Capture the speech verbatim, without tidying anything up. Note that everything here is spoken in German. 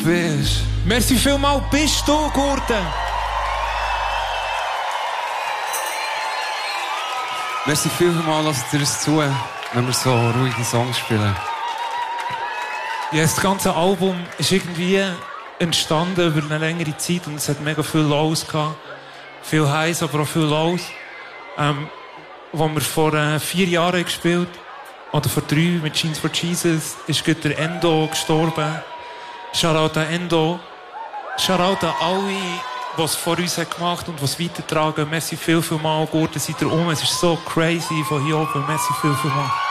bist. Merci vielmals, bist du, Gurten. Merci vielmals, lasst ihr uns zu, wenn wir so ruhige Songs spielen. Ja, das ganze Album ist irgendwie entstanden über eine längere Zeit und es hat mega viel Lows gehabt. Viel Highs, aber auch viel Lows. Ähm, wo wir vor äh, vier Jahren gespielt oder vor drei mit Jeans for Jesus, ist gerade der Endo gestorben. Shoutout an Endo. Shoutout an alle, die es vor uns hat gemacht und die es weitertragen. Merci viel, viel mal. Gurten, seid ihr um. Es ist so crazy von hier oben. Merci viel, viel mal.